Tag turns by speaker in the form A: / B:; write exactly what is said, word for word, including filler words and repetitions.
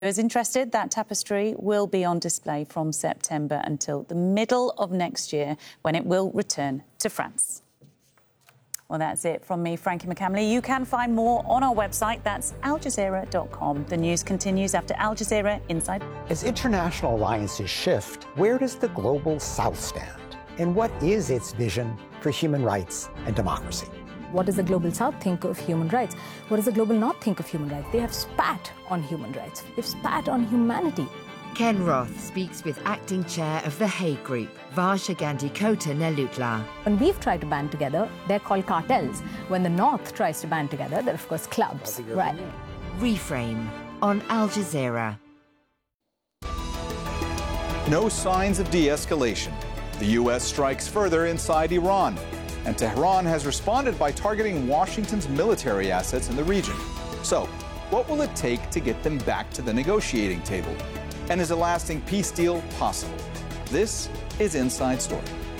A: Those interested, that tapestry will be on display from September until the middle of next year, when it will return to France. Well, that's it from me, Frankie McCamley. You can find more on our website. That's al jazeera dot com. The news continues after Al Jazeera Inside.
B: As international alliances shift, where does the global South stand? And what is its vision for human rights and democracy?
C: What does the Global South think of human rights? What does the Global North think of human rights? They have spat on human rights. They've spat on humanity.
D: Ken Roth speaks with acting chair of the Hague Group, Varsha Gandhi Kota Nelutla.
C: When we've tried to band together, they're called cartels. When the North tries to band together, they're of course clubs. Right.
D: Reframe on Al Jazeera.
E: No signs of de-escalation. The U S strikes further inside Iran. And Tehran has responded by targeting Washington's military assets in the region. So, what will it take to get them back to the negotiating table? And is a lasting peace deal possible? This is Inside Story.